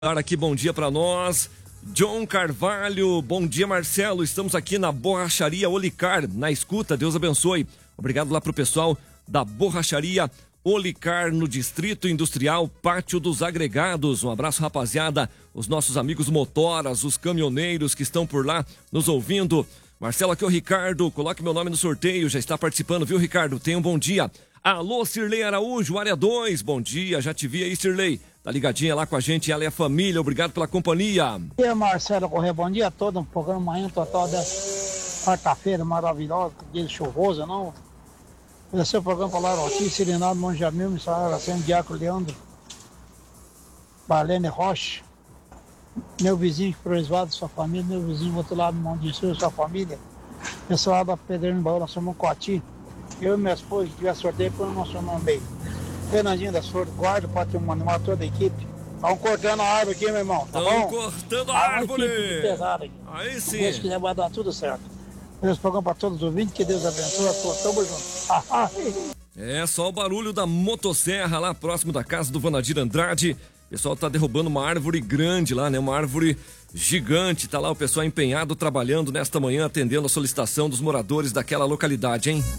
Aqui, bom dia para nós. John Carvalho, bom dia, Marcelo. Estamos aqui na Borracharia Olicar, na escuta. Deus abençoe. Obrigado lá pro pessoal da Borracharia Olicar, no Distrito Industrial Pátio dos Agregados. Um abraço, rapaziada. Os nossos amigos motoras, os caminhoneiros que estão por lá nos ouvindo. Marcelo, aqui é o Ricardo. Coloque meu nome no sorteio. Já está participando, viu, Ricardo? Tenha um bom dia. Alô, Cirlei Araújo, área 2. Bom dia, já te vi aí, Cirlei. Tá ligadinha lá com a gente, ela é a família, obrigado pela companhia. E aí, Marcelo Corrêa, bom dia a todos, um programa manhã total dessa quarta-feira maravilhosa, dia chuvoso, não? Esse é o programa para Larotim, Sirinado, Monjamil, Missário Aracene, Diácono Leandro, Balene Rocha, meu vizinho Proisvado, sua família, meu vizinho do outro lado do Monte de Sul, sua família, pessoal da Pedreira Baú, nós somos um Coati, eu e minha esposa, que tiver sorteio, põe o nosso nome aí. Fernandinho das Flores, guarda, pode ter um animal, toda a equipe. Estão cortando a árvore aqui, meu irmão, tá bom? Estão cortando a árvore! Pesada, aí sim! Se Deus quiser, vai dar tudo certo. Deus programa para todos os ouvintes, que Deus abençoe a todos, tamo junto. É só o barulho da motosserra lá próximo da casa do Vanadir Andrade. O pessoal tá derrubando uma árvore grande lá, né? Uma árvore gigante. Tá lá o pessoal empenhado, trabalhando nesta manhã, atendendo a solicitação dos moradores daquela localidade, hein?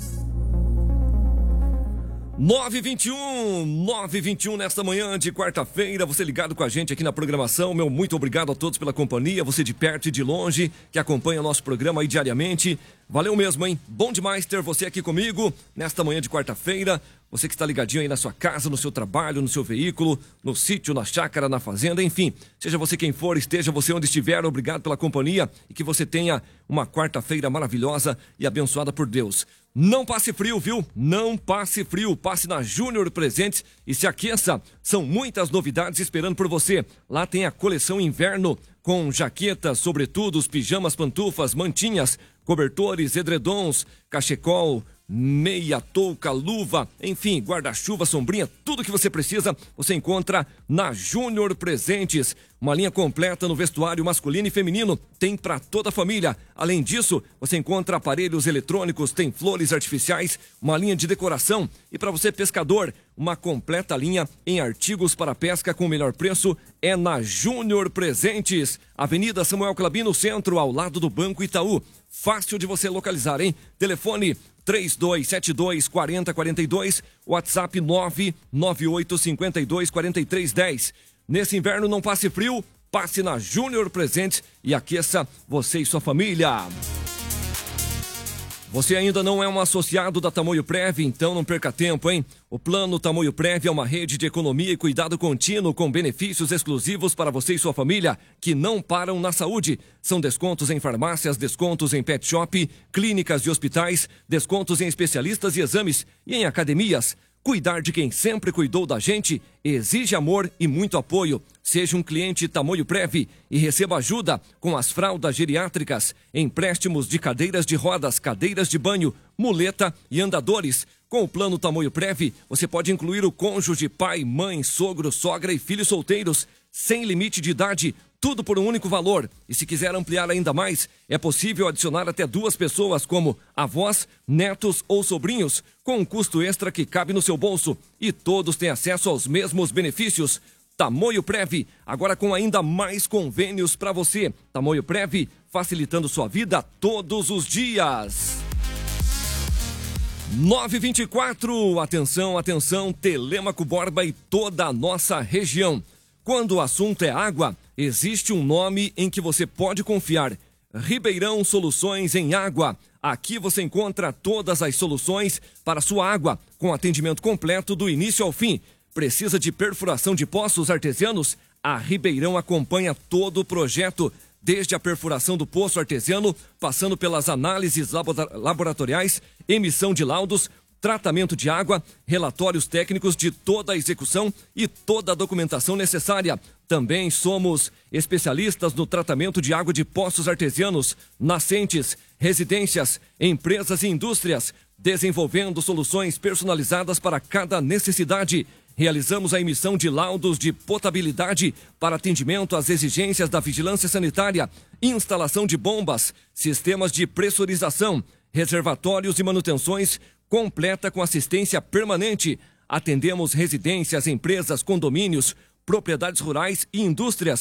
9h21 nesta manhã de quarta-feira, você ligado com a gente aqui na programação, meu muito obrigado a todos pela companhia, você de perto e de longe, que acompanha nosso programa aí diariamente, valeu mesmo, hein? Bom demais ter você aqui comigo, nesta manhã de quarta-feira, você que está ligadinho aí na sua casa, no seu trabalho, no seu veículo, no sítio, na chácara, na fazenda, enfim, seja você quem for, esteja você onde estiver, obrigado pela companhia e que você tenha uma quarta-feira maravilhosa e abençoada por Deus. Não passe frio, viu? Não passe frio. Passe na Júnior Presentes e se aqueça. São muitas novidades esperando por você. Lá tem a coleção inverno com jaquetas, sobretudos, pijamas, pantufas, mantinhas, cobertores, edredons, cachecol, meia, touca, luva, enfim, guarda-chuva, sombrinha, tudo que você precisa, você encontra na Júnior Presentes. Uma linha completa no vestuário masculino e feminino, tem para toda a família. Além disso, você encontra aparelhos eletrônicos, tem flores artificiais, uma linha de decoração e para você pescador, uma completa linha em artigos para pesca com o melhor preço é na Júnior Presentes. Avenida Samuel Clabino, centro, ao lado do Banco Itaú. Fácil de você localizar, hein? Telefone 3272-4042, WhatsApp 998524310. Nesse inverno não passe frio, passe na Júnior Presentes e aqueça você e sua família. Você ainda não é um associado da Tamoio Prev, então não perca tempo, hein? O Plano Tamoio Prev é uma rede de economia e cuidado contínuo com benefícios exclusivos para você e sua família que não param na saúde. São descontos em farmácias, descontos em pet shop, clínicas e hospitais, descontos em especialistas e exames e em academias. Cuidar de quem sempre cuidou da gente exige amor e muito apoio. Seja um cliente Tamoio Prev e receba ajuda com as fraldas geriátricas, empréstimos de cadeiras de rodas, cadeiras de banho, muleta e andadores. Com o plano Tamoio Prev, você pode incluir o cônjuge, pai, mãe, sogro, sogra e filhos solteiros, sem limite de idade, tudo por um único valor. E se quiser ampliar ainda mais, é possível adicionar até 2 pessoas, como avós, netos ou sobrinhos, com um custo extra que cabe no seu bolso. E todos têm acesso aos mesmos benefícios. Tamoio Prev, agora com ainda mais convênios para você. Tamoio Prev, facilitando sua vida todos os dias. 9h24, atenção, Telêmaco Borba e toda a nossa região. Quando o assunto é água, existe um nome em que você pode confiar. Ribeirão Soluções em Água. Aqui você encontra todas as soluções para sua água, com atendimento completo do início ao fim. Precisa de perfuração de poços artesianos? A Ribeirão acompanha todo o projeto, desde a perfuração do poço artesiano, passando pelas análises laboratoriais, emissão de laudos, tratamento de água, relatórios técnicos de toda a execução e toda a documentação necessária. Também somos especialistas no tratamento de água de poços artesianos, nascentes, residências, empresas e indústrias, desenvolvendo soluções personalizadas para cada necessidade. Realizamos a emissão de laudos de potabilidade para atendimento às exigências da vigilância sanitária, instalação de bombas, sistemas de pressurização, reservatórios e manutenções completa com assistência permanente. Atendemos residências, empresas, condomínios, propriedades rurais e indústrias.